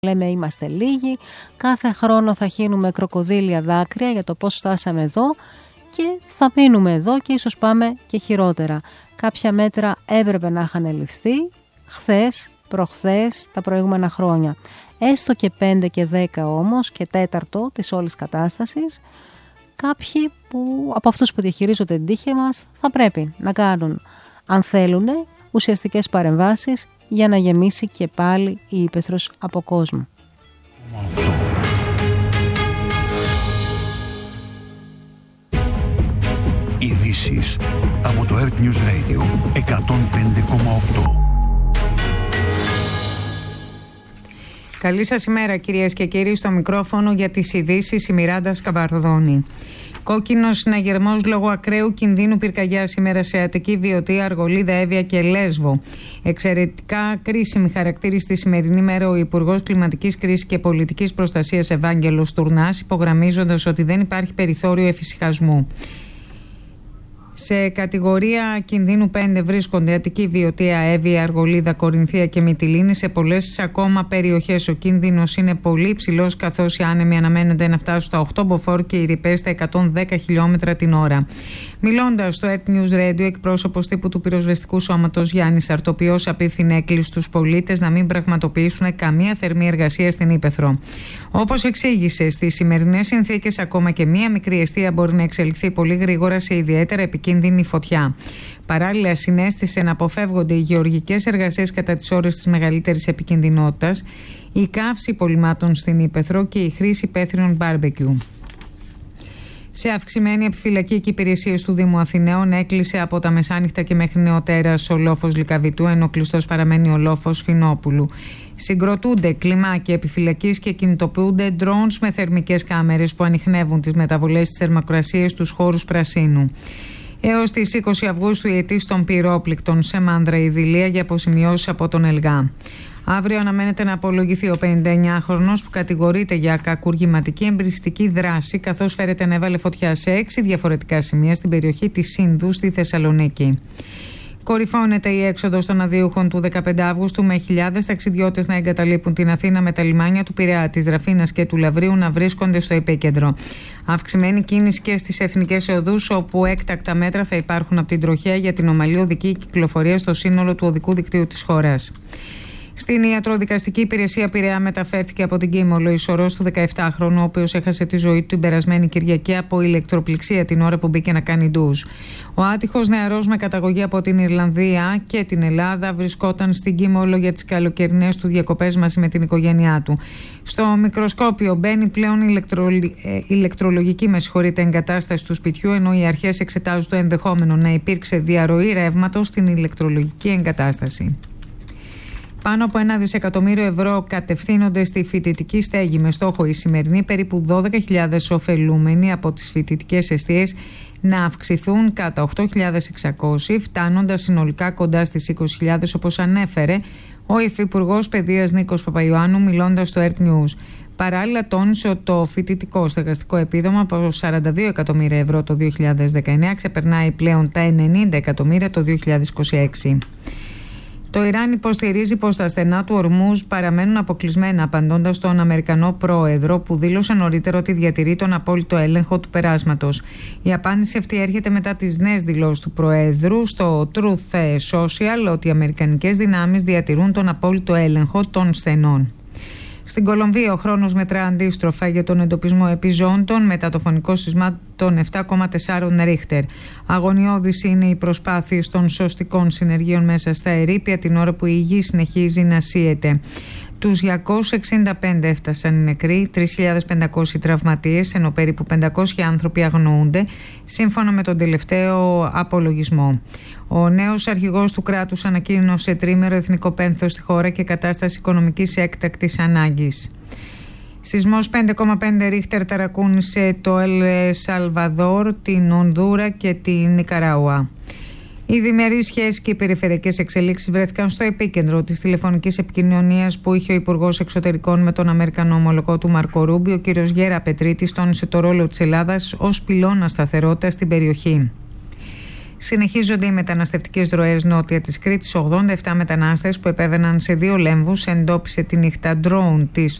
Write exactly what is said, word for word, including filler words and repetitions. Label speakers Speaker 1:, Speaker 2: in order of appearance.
Speaker 1: Λέμε είμαστε λίγοι, κάθε χρόνο θα χύνουμε κροκοδίλια δάκρυα για το πώς φτάσαμε εδώ και θα μείνουμε εδώ και ίσως πάμε και χειρότερα. Κάποια μέτρα έπρεπε να είχαν ληφθεί χθες, προχθές, τα προηγούμενα χρόνια. Έστω και πέντε και δέκα όμως και τέταρτο της όλης κατάστασης, κάποιοι που, από αυτούς που διαχειρίζονται την τύχη μας θα πρέπει να κάνουν, αν θέλουν, ουσιαστικές παρεμβάσεις για να γεμίσει και πάλι η ύπαιθρος από κόσμο.
Speaker 2: Ειδήσεις από το Earth News Radio εκατόν πέντε κόμμα οκτώ.
Speaker 3: Καλή σας ημέρα κυρίες και κύριοι, στο μικρόφωνο για τις ειδήσεις η Μιράντα Σκαμπαρδόνη. Κόκκινος συναγερμός λόγω ακραίου κινδύνου πυρκαγιά σήμερα σε Αττική, Βιωτία, Αργολίδα, Εύβοια και Λέσβο. Εξαιρετικά κρίσιμη χαρακτήριση στη σημερινή μέρα ο Υπουργός Κλιματικής Κρίσης και Πολιτικής Προστασίας Ευάγγελος Τουρνάς, υπογραμμίζοντας ότι δεν υπάρχει περιθώριο εφησυχασμού. Σε κατηγορία κινδύνου πέντε βρίσκονται Αττική, Βιωτία, Εύβοια, Αργολίδα, Κορινθία και Μυτιλήνη. Σε πολλές ακόμα περιοχές ο κίνδυνος είναι πολύ υψηλός, καθώς οι άνεμοι αναμένεται να φτάσουν στα οκτώ μποφόρ και οι ρηπές στα εκατόν δέκα χιλιόμετρα την ώρα. Μιλώντας στο Earth News Radio, εκπρόσωπος τύπου του πυροσβεστικού σώματος Γιάννης Αρτοπιός απίφθινε έκκληση στους πολίτες να μην πραγματοποιήσουν καμία θερμή εργασία στην ύπαιθρο. Όπως εξήγησε, στις σημερινές συνθήκες ακόμα και μία μικρή εστία μπορεί να εξελιχθεί πολύ γρήγορα σε ιδιαίτερα επικίνδυνη φωτιά. Παράλληλα, συνέστησε να αποφεύγονται οι γεωργικές εργασίες κατά τις ώρες της μεγαλύτερης επικινδυνότητας, η καύση υπολειμμάτων στην ύπαιθρο και η χρήση υπαίθριων μπάρμπεκιου. Σε αυξημένη επιφυλακή και υπηρεσίες του Δήμου Αθηναίων έκλεισε από τα μεσάνυχτα και μέχρι νεοτέρας ο λόφος Λυκαβητού, ενώ κλειστός παραμένει ο λόφος Φινόπουλου. Συγκροτούνται κλιμάκια επιφυλακής και κινητοποιούνται drones με θερμικές κάμερες που ανιχνεύουν τις μεταβολές της θερμοκρασίας στους χώρους πρασίνου. Έως τις είκοσι Αυγούστου η αιτής των πυρόπληκτων σε Μάνδρα, Ιδηλία, για αποσημειώσεις από τον ΕΛΓΑ. Αύριο αναμένεται να απολογηθεί ο πενηνταεννιάχρονος που κατηγορείται για κακουργηματική εμπριστική δράση, καθώς φέρεται να έβαλε φωτιά σε έξι διαφορετικά σημεία στην περιοχή της Σύνδου στη Θεσσαλονίκη. Κορυφώνεται η έξοδος των αδειούχων του δεκαπέντε Αυγούστου, με χιλιάδες ταξιδιώτες να εγκαταλείπουν την Αθήνα, με τα λιμάνια του Πειραιά, της Δραφίνας και του Λαβρίου να βρίσκονται στο επίκεντρο. Αυξημένη κίνηση και στις εθνικές οδούς, όπου έκτακτα μέτρα θα υπάρχουν από την τροχέα για την ομαλή οδική κυκλοφορία στο σύνολο του οδικού δικτύου της χώρας. Στην ιατροδικαστική υπηρεσία Πειραιά μεταφέρθηκε από την Κίμολο η σωρός του δεκαεπτάχρονου, ο οποίος έχασε τη ζωή του την περασμένη Κυριακή από ηλεκτροπληξία την ώρα που μπήκε να κάνει ντουζ. Ο άτυχος νεαρός, με καταγωγή από την Ιρλανδία και την Ελλάδα, βρισκόταν στην Κίμολο για τις καλοκαιρινές του διακοπές μαζί με την οικογένειά του. Στο μικροσκόπιο μπαίνει πλέον ηλεκτρολ... ηλεκτρολογική με συγχωρείτε, εγκατάσταση του σπιτιού, ενώ οι αρχές εξετάζουν το ενδεχόμενο να υπήρξε διαρροή ρεύματος στην ηλεκτρολογική εγκατάσταση. Πάνω από ένα δισεκατομμύριο ευρώ κατευθύνονται στη φοιτητική στέγη, με στόχο οι σημερινοί περίπου δώδεκα χιλιάδες ωφελούμενοι από τις φοιτητικές εστίες να αυξηθούν κατά οκτώ χιλιάδες εξακόσιοι, φτάνοντας συνολικά κοντά στις είκοσι χιλιάδες, όπως ανέφερε ο Υφυπουργός Παιδείας Νίκος Παπαϊωάννου μιλώντας στο Earth News. Παράλληλα, τόνισε ότι το φοιτητικό στεγαστικό επίδομα από σαράντα δύο εκατομμύρια ευρώ το δύο χιλιάδες δεκαεννιά ξεπερνάει πλέον τα ενενήντα εκατομμύρια το δύο χιλιάδες είκοσι έξι. Το Ιράν υποστηρίζει πως τα στενά του Ορμούζ παραμένουν αποκλεισμένα, απαντώντας στον Αμερικανό πρόεδρο που δήλωσε νωρίτερα ότι διατηρεί τον απόλυτο έλεγχο του περάσματος. Η απάντηση αυτή έρχεται μετά τις νέες δηλώσεις του Προέδρου στο Truth Social ότι οι αμερικανικές δυνάμεις διατηρούν τον απόλυτο έλεγχο των στενών. Στην Κολομβία ο χρόνος μετρά αντίστροφα για τον εντοπισμό επιζώντων μετά το φωνικό σεισμά των επτά κόμμα τέσσερα Ρίχτερ. Αγωνιώδεις είναι οι προσπάθειες των σωστικών συνεργείων μέσα στα ερείπια την ώρα που η γη συνεχίζει να σύεται. Τους διακόσιους εξήντα πέντε έφτασαν οι νεκροί, τρεις χιλιάδες πεντακόσιοι τραυματίες, ενώ περίπου πεντακόσιοι άνθρωποι αγνοούνται, σύμφωνα με τον τελευταίο απολογισμό. Ο νέος αρχηγός του κράτους ανακοίνωσε τρίμερο εθνικό πένθος στη χώρα και κατάσταση οικονομικής έκτακτης ανάγκης. Σεισμός πέντε κόμμα πέντε Ρίχτερ ταρακούνησε το Ελ Σαλβαδόρ, την Ονδούρα και την Νικαράουα. Οι διμερείς σχέσεις και οι περιφερειακές εξελίξεις βρέθηκαν στο επίκεντρο της τηλεφωνικής επικοινωνίας που είχε ο Υπουργός Εξωτερικών με τον Αμερικανό ομολογό του Μάρκο Ρούμπιο. Ο κ. Γέρα Πετρίτης τόνισε το ρόλο της Ελλάδας ως πυλώνα σταθερότητας στην περιοχή. Συνεχίζονται οι μεταναστευτικές ροές νότια της Κρήτης. ογδόντα επτά μετανάστες που επέβαιναν σε δύο λέμβους εντόπισε τη νύχτα ντρόουν της